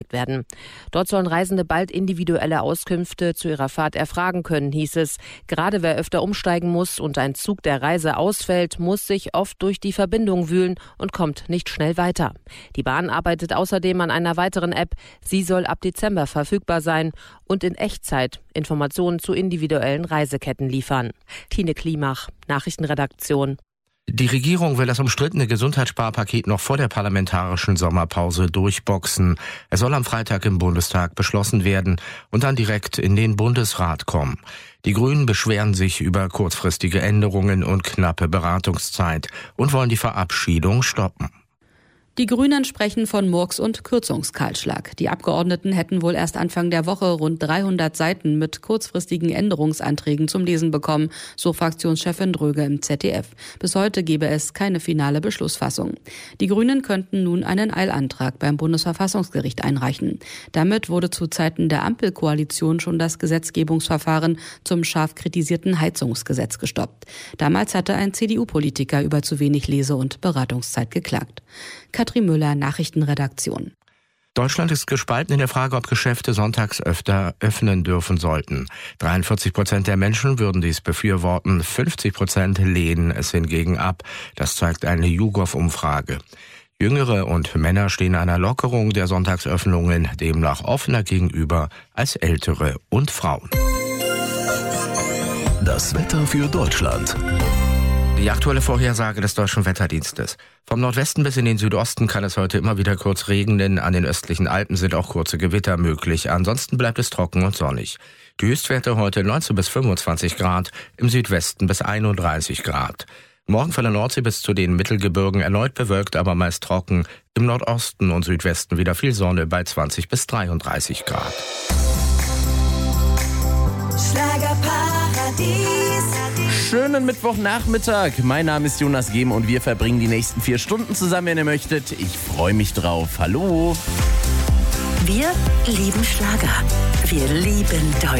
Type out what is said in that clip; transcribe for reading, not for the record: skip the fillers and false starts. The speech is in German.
gestartet werden. Dort sollen Reisende bald individuelle Auskünfte zu ihrer Fahrt erfragen können, hieß es. Gerade wer öfter umsteigen muss und ein Zug der Reise ausfällt, muss sich oft durch die Verbindung wühlen und kommt nicht schnell weiter. Die Bahn arbeitet außerdem an einer weiteren App. Sie soll ab Dezember verfügbar sein und in Echtzeit Informationen zu individuellen Reiseketten liefern. Tine Klimach, Nachrichtenredaktion. Die Regierung will das umstrittene Gesundheitssparpaket noch vor der parlamentarischen Sommerpause durchboxen. Es soll am Freitag im Bundestag beschlossen werden und dann direkt in den Bundesrat kommen. Die Grünen beschweren sich über kurzfristige Änderungen und knappe Beratungszeit und wollen die Verabschiedung stoppen. Die Grünen sprechen von Murks- und Kürzungskahlschlag. Die Abgeordneten hätten wohl erst Anfang der Woche rund 300 Seiten mit kurzfristigen Änderungsanträgen zum Lesen bekommen, so Fraktionschefin Dröge im ZDF. Bis heute gebe es keine finale Beschlussfassung. Die Grünen könnten nun einen Eilantrag beim Bundesverfassungsgericht einreichen. Damit wurde zu Zeiten der Ampelkoalition schon das Gesetzgebungsverfahren zum scharf kritisierten Heizungsgesetz gestoppt. Damals hatte ein CDU-Politiker über zu wenig Lese- und Beratungszeit geklagt. Katrin Müller, Nachrichtenredaktion. Deutschland ist gespalten in der Frage, ob Geschäfte sonntags öfter öffnen dürfen sollten. 43% der Menschen würden dies befürworten, 50% lehnen es hingegen ab. Das zeigt eine YouGov-Umfrage. Jüngere und Männer stehen einer Lockerung der Sonntagsöffnungen demnach offener gegenüber als Ältere und Frauen. Das Wetter für Deutschland. Die aktuelle Vorhersage des Deutschen Wetterdienstes. Vom Nordwesten bis in den Südosten kann es heute immer wieder kurz regnen. An den östlichen Alpen sind auch kurze Gewitter möglich. Ansonsten bleibt es trocken und sonnig. Die Höchstwerte heute 19 bis 25 Grad, im Südwesten bis 31 Grad. Morgen von der Nordsee bis zu den Mittelgebirgen erneut bewölkt, aber meist trocken. Im Nordosten und Südwesten wieder viel Sonne bei 20 bis 33 Grad. Schlagerparadies. Schönen Mittwochnachmittag. Mein Name ist Jonas Gehm und wir verbringen die nächsten 4 Stunden zusammen, wenn ihr möchtet. Ich freue mich drauf. Hallo. Wir lieben Schlager. Wir lieben Deutschland.